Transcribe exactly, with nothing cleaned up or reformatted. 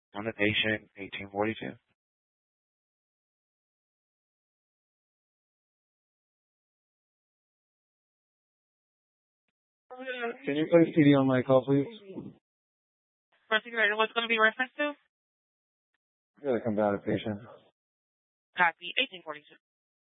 On the patient, eighteen forty-two. Can you place T D on my call, please? What's going to be referenced to? I got a combative patient. Copy, eighteen forty-two.